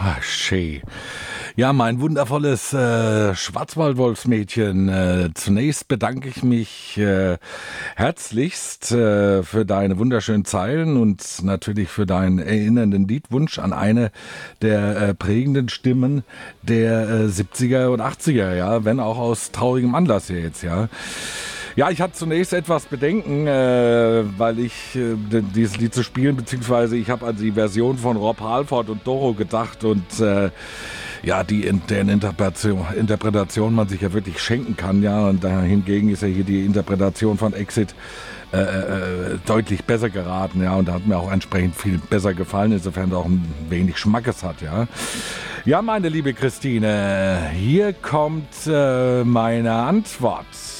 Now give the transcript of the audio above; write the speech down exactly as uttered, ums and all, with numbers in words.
Ah, schön. Ja, mein wundervolles äh, Schwarzwaldwolfsmädchen. Äh, zunächst bedanke ich mich äh, herzlichst äh, für deine wunderschönen Zeilen und natürlich für deinen erinnernden Liedwunsch an eine der äh, prägenden Stimmen der äh, siebziger und achtziger, ja, wenn auch aus traurigem Anlass hier jetzt, ja. Ja, ich hatte zunächst etwas Bedenken, äh, weil ich äh, d- dieses Lied zu spielen, beziehungsweise ich habe an die Version von Rob Halford und Doro gedacht und äh, ja, die in deren Interpretation, Interpretation man sich ja wirklich schenken kann, ja, und da hingegen ist ja hier die Interpretation von Exit äh, äh, deutlich besser geraten, ja, und da hat mir auch entsprechend viel besser gefallen, insofern auch ein wenig Schmackes hat, ja. Ja, meine liebe Christine, hier kommt äh, meine Antwort.